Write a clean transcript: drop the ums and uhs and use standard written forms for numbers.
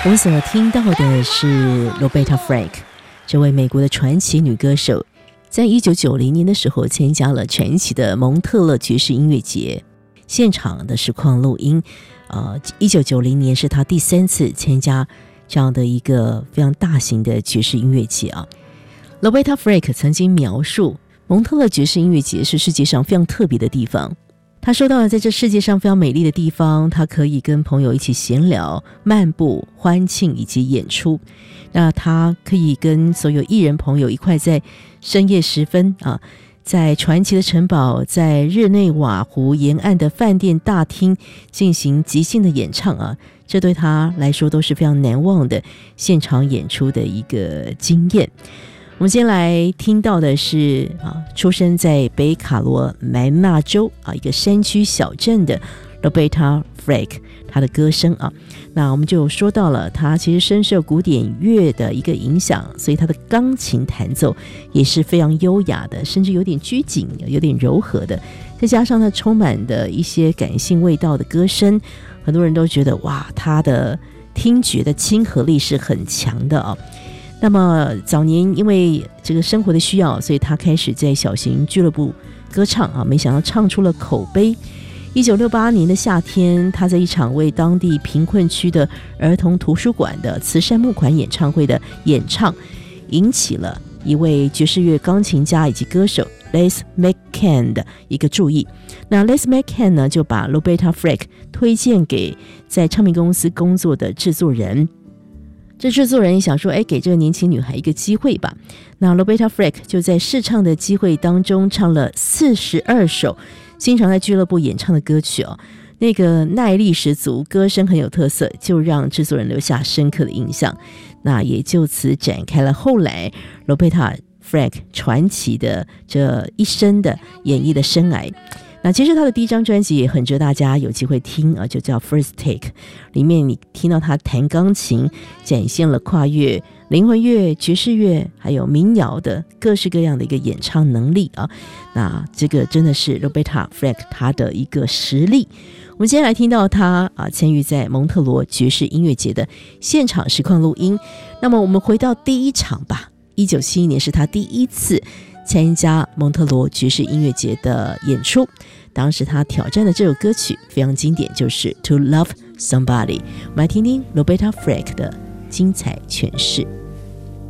我们所听到的是 Roberta Flack 这位美国的传奇女歌手，在1990年的时候参加了传奇的蒙特勒爵士音乐节现场的实况录音。1990年是她第3次参加这样的一个非常大型的爵士音乐节啊。Roberta Flack 曾经描述蒙特勒爵士音乐节是世界上非常特别的地方。他说到了在这世界上非常美丽的地方，他可以跟朋友一起闲聊、漫步、欢庆以及演出。那他可以跟所有艺人朋友一块在深夜时分在传奇的城堡，在日内瓦湖沿岸的饭店大厅进行即兴的演唱这对他来说都是非常难忘的现场演出的一个经验。我们先来听到的是出生在北卡罗来纳州一个山区小镇的 Roberta Flack 她的歌声那我们就说到了她其实深受古典乐的一个影响，所以她的钢琴弹奏也是非常优雅的，甚至有点拘谨，有点柔和的，再加上她充满的一些感性味道的歌声，很多人都觉得哇，她的听觉的亲和力是很强的那么早年因为这个生活的需要，所以他开始在小型俱乐部歌唱没想到唱出了口碑。1968年的夏天，他在一场为当地贫困区的儿童图书馆的慈善募款演唱会的演唱，引起了一位爵士乐钢琴家以及歌手 Les McCann 的一个注意。那 Les McCann 呢，就把 Roberta Flack 推荐给在唱片公司工作的制作人。这制作人想说给这个年轻女孩一个机会吧。那 Roberta Flack 就在试唱的机会当中唱了42首经常在俱乐部演唱的歌曲那个耐力十足，歌声很有特色，就让制作人留下深刻的印象。那也就此展开了后来 Roberta Flack 传奇的这一生的演绎的生涯。那其实他的第一张专辑也很值得大家有机会听就叫 First Take， 里面你听到他弹钢琴，展现了跨越灵魂乐、爵士乐还有民谣的各式各样的一个演唱能力那这个真的是 Roberta Flack 他的一个实力。我们今天来听到他参与在蒙特罗爵士音乐节的现场实况录音。那么我们回到第一场吧，1971年是他第一次参加蒙特罗爵士音乐节的演出，当时他挑战的这首歌曲非常经典，就是 To Love Somebody。 我们来听听 Roberta Flack 的精彩诠释。